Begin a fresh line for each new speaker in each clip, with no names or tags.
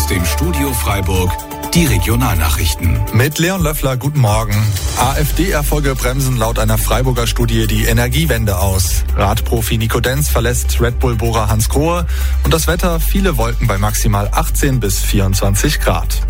dem Studio Freiburg die Regionalnachrichten.
Mit Leon Löffler, guten Morgen. AfD-Erfolge bremsen laut einer Freiburger Studie die Energiewende aus. Radprofi Nico Denz verlässt Red Bull-Bohrer Hansgrohe und das Wetter viele Wolken bei maximal 18 bis 24 Grad.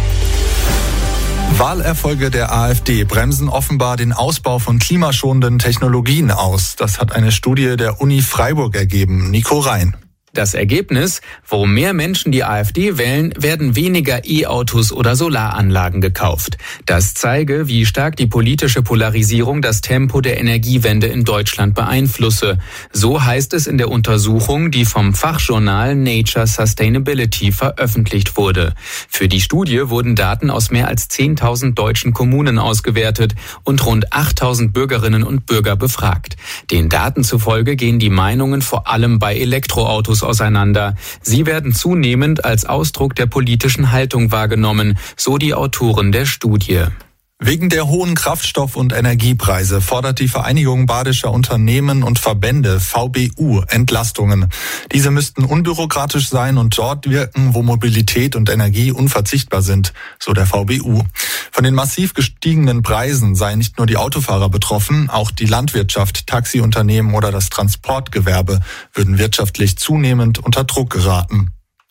Wahlerfolge der AfD bremsen offenbar den Ausbau von klimaschonenden Technologien aus. Das hat eine Studie der Uni Freiburg ergeben. Nico Rhein.
Das Ergebnis: Wo mehr Menschen die AfD wählen, werden weniger E-Autos oder Solaranlagen gekauft. Das zeige, wie stark die politische Polarisierung das Tempo der Energiewende in Deutschland beeinflusse. So heißt es in der Untersuchung, die vom Fachjournal Nature Sustainability veröffentlicht wurde. Für die Studie wurden Daten aus mehr als 10.000 deutschen Kommunen ausgewertet und rund 8.000 Bürgerinnen und Bürger befragt. Den Daten zufolge gehen die Meinungen vor allem bei Elektroautos auseinander. Sie werden zunehmend als Ausdruck der politischen Haltung wahrgenommen, so die Autoren der Studie.
Wegen der hohen Kraftstoff- und Energiepreise fordert die Vereinigung badischer Unternehmen und Verbände VBU Entlastungen. Diese müssten unbürokratisch sein und dort wirken, wo Mobilität und Energie unverzichtbar sind, so der VBU. Von den massiv gestiegenen Preisen seien nicht nur die Autofahrer betroffen, auch die Landwirtschaft, Taxiunternehmen oder das Transportgewerbe würden wirtschaftlich zunehmend unter Druck geraten.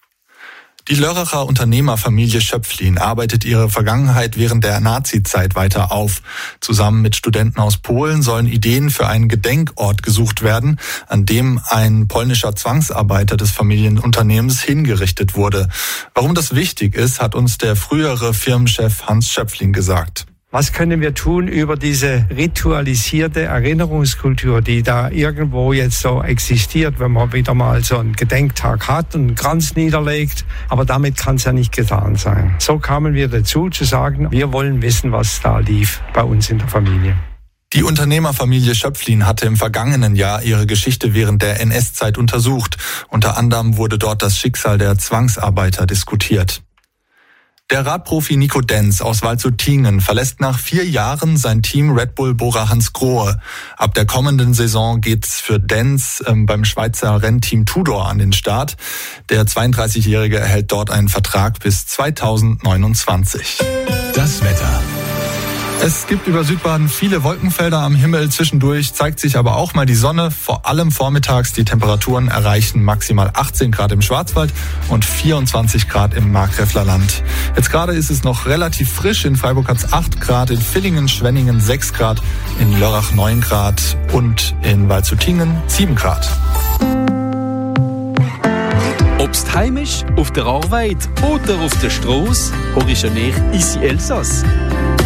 Die Lörracher Unternehmerfamilie Schöpflin arbeitet ihre Vergangenheit während der Nazi-Zeit weiter auf. Zusammen mit Studenten aus Polen sollen Ideen für einen Gedenkort gesucht werden, an dem ein polnischer Zwangsarbeiter des Familienunternehmens hingerichtet wurde. Warum das wichtig ist, hat uns der frühere Firmenchef Hans Schöpflin gesagt.
Was können wir tun über diese ritualisierte Erinnerungskultur, die da irgendwo jetzt so existiert, wenn man wieder mal so einen Gedenktag hat und einen Kranz niederlegt? Aber damit kann es ja nicht getan sein. So kamen wir dazu zu sagen, wir wollen wissen, was da lief bei uns in der Familie.
Die Unternehmerfamilie Schöpflin hatte im vergangenen Jahr ihre Geschichte während der NS-Zeit untersucht. Unter anderem wurde dort das Schicksal der Zwangsarbeiter diskutiert. Der Radprofi Nico Denz aus Waldshut-Tiengen verlässt nach 4 Jahren sein Team Red Bull-Bohrer Hansgrohe. Ab der kommenden Saison geht's für Denz beim Schweizer Rennteam Tudor an den Start. Der 32-Jährige erhält dort einen Vertrag bis 2029.
Das Wetter.
Es gibt über Südbaden viele Wolkenfelder am Himmel. Zwischendurch zeigt sich aber auch mal die Sonne, vor allem vormittags. Die Temperaturen erreichen maximal 18 Grad im Schwarzwald und 24 Grad im Markgräfler Land. Jetzt gerade ist es noch relativ frisch. In Freiburg hat es 8 Grad, in Villingen, Schwenningen 6 Grad, in Lörrach 9 Grad und in Waldshut-Tiengen 7 Grad.
Obst heimisch, auf der Arbeit oder auf der Straße, horisch ich Easy Elsass.